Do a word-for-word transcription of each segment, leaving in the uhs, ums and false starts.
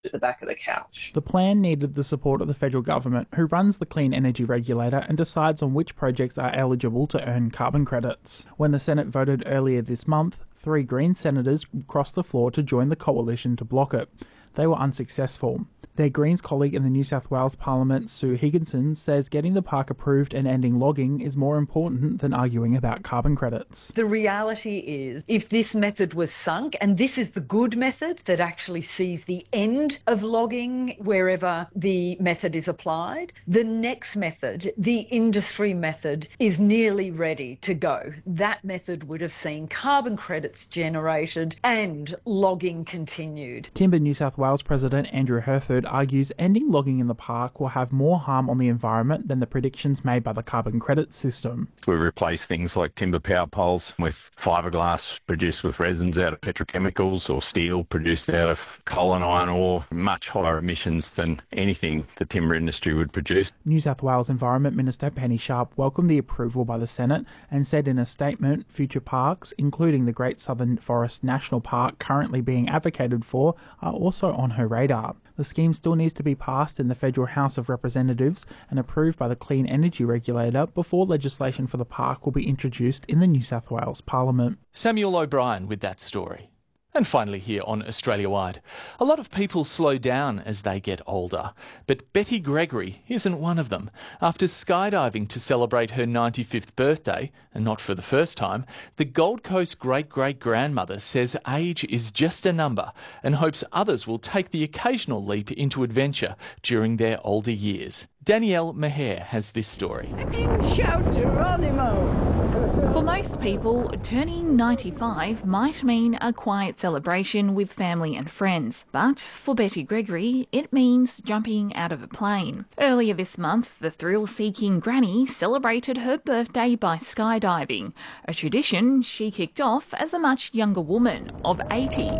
the back of the couch. The plan needed the support of the federal government, who runs the Clean Energy Regulator and decides on which projects are eligible to earn carbon credits. When the Senate voted earlier this month, three Green senators crossed the floor to join the coalition to block it. They were unsuccessful. Their Greens colleague in the New South Wales Parliament, Sue Higginson, says getting the park approved and ending logging is more important than arguing about carbon credits. The reality is, if this method was sunk, and this is the good method that actually sees the end of logging wherever the method is applied, the next method, the industry method, is nearly ready to go. That method would have seen carbon credits generated and logging continued. Timber New South Wales President Andrew Herford argues ending logging in the park will have more harm on the environment than the predictions made by the carbon credit system. We replace things like timber power poles with fiberglass produced with resins out of petrochemicals or steel produced out of coal and iron ore, much higher emissions than anything the timber industry would produce. New South Wales Environment Minister Penny Sharp welcomed the approval by the Senate and said in a statement future parks, including the Great Southern Forest National Park currently being advocated for, are also on her radar. The scheme still needs to be passed in the Federal House of Representatives and approved by the Clean Energy Regulator before legislation for the park will be introduced in the New South Wales Parliament. Samuel O'Brien with that story. And finally here on Australia Wide, a lot of people slow down as they get older, but Betty Gregory isn't one of them. After skydiving to celebrate her ninety-fifth birthday, and not for the first time, the Gold Coast great-great-grandmother says age is just a number and hopes others will take the occasional leap into adventure during their older years. Danielle Maher has this story. Shout Geronimo! For most people, turning ninety-five might mean a quiet celebration with family and friends. But for Betty Gregory, it means jumping out of a plane. Earlier this month, the thrill-seeking granny celebrated her birthday by skydiving, a tradition she kicked off as a much younger woman of eighty.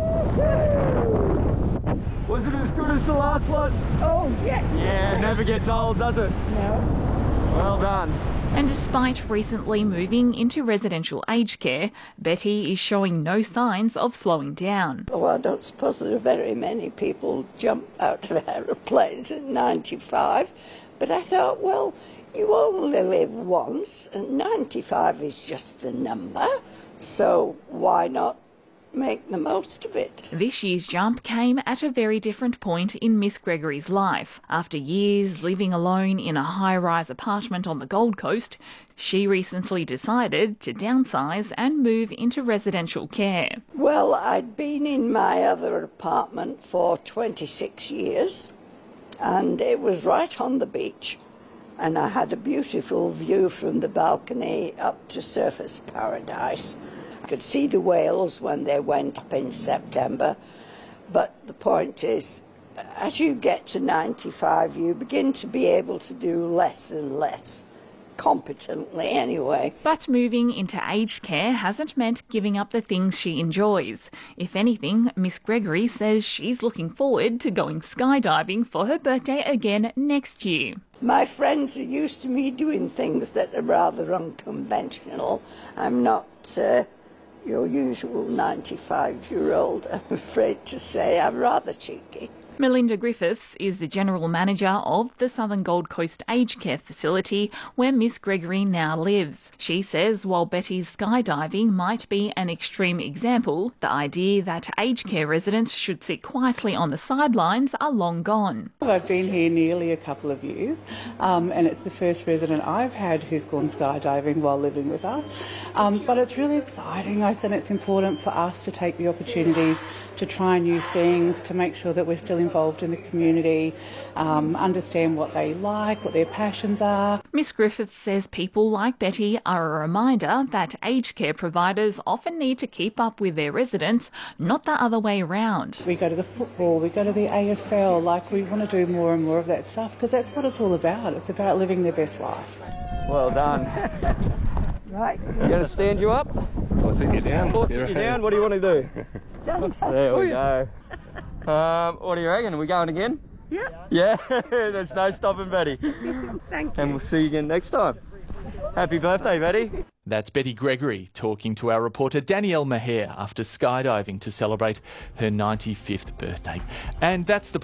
Was it as good as the last one? Oh, yes. Yeah, it never gets old, does it? No. Well done. And despite recently moving into residential aged care, Betty is showing no signs of slowing down. Well, I don't suppose there are very many people jump out of aeroplanes at ninety-five, but I thought, well, you only live once, and ninety-five is just a number, so why not make the most of it? This year's jump came at a very different point in Miss Gregory's life. After years living alone in a high-rise apartment on the Gold Coast, she recently decided to downsize and move into residential care. Well, I'd been in my other apartment for twenty-six years, and it was right on the beach, and I had a beautiful view from the balcony up to Surfers Paradise. I could see the whales when they went up in September, but the point is, as you get to ninety-five, you begin to be able to do less and less, competently anyway. But moving into aged care hasn't meant giving up the things she enjoys. If anything, Miss Gregory says she's looking forward to going skydiving for her birthday again next year. My friends are used to me doing things that are rather unconventional. I'm not uh, your usual ninety-five-year-old, I'm afraid to say. I'm rather cheeky. Melinda Griffiths is the General Manager of the Southern Gold Coast Aged Care Facility where Miss Gregory now lives. She says while Betty's skydiving might be an extreme example, the idea that aged care residents should sit quietly on the sidelines are long gone. I've been here nearly a couple of years um, and it's the first resident I've had who's gone skydiving while living with us. Um, but it's really exciting, I think it's important for us to take the opportunities to try new things, to make sure that we're still involved in the community, um, understand what they like, what their passions are. Miss Griffiths says people like Betty are a reminder that aged care providers often need to keep up with their residents, not the other way around. We go to the football, we go to the A F L, like we want to do more and more of that stuff because that's what it's all about. It's about living their best life. Well done. Right. You going to stand you up? I'll sit you down. Or sit you down? What do you want to do? There we go. Um, what do you reckon? Are we going again? Yeah. Yeah, there's no stopping Betty. Thank you. And we'll see you again next time. Happy birthday, Betty. That's Betty Gregory talking to our reporter Danielle Maher after skydiving to celebrate her ninety-fifth birthday. And that's the